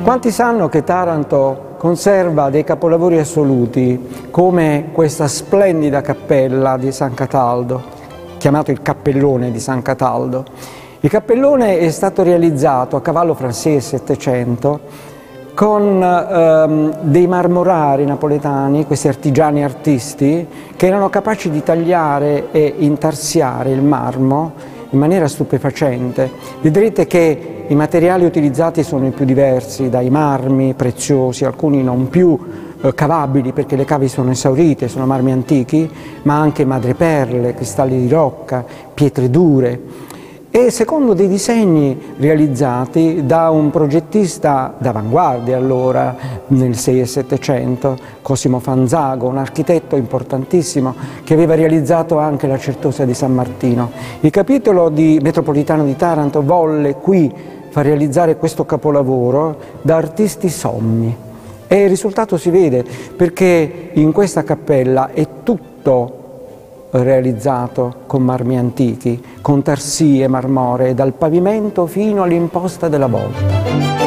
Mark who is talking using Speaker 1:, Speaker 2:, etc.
Speaker 1: Quanti sanno che Taranto conserva dei capolavori assoluti, come questa splendida cappella di San Cataldo, chiamato il Cappellone di San Cataldo. Il cappellone è stato realizzato a cavallo fra il 6 e il 700 con dei marmorari napoletani, questi artigiani artisti, che erano capaci di tagliare e intarsiare il marmo in maniera stupefacente. Vedrete che i materiali utilizzati sono i più diversi, dai marmi preziosi, alcuni non più cavabili perché le cavi sono esaurite, sono marmi antichi, ma anche madreperle, cristalli di rocca, pietre dure. E secondo dei disegni realizzati da un progettista d'avanguardia allora, nel 6 e 700, Cosimo Fanzago, un architetto importantissimo che aveva realizzato anche la Certosa di San Martino. Il capitolo metropolitano di Taranto volle qui far realizzare questo capolavoro da artisti sommi. E il risultato si vede perché in questa cappella è tutto realizzato con marmi antichi, con tarsie marmoree, dal pavimento fino all'imposta della volta.